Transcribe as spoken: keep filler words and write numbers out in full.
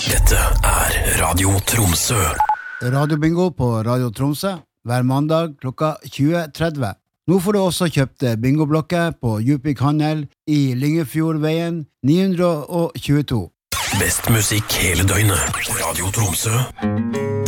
Dette er Radio Tromsø. Radiobingo på Radio Tromsø hver mandag klokka tjue tretti. Nå får du også kjøpt bingoblokker på Djupvik Handel i Lyngefjordveien ni hundre tjueto. Best musikk hele døgnet. Radio Tromsø.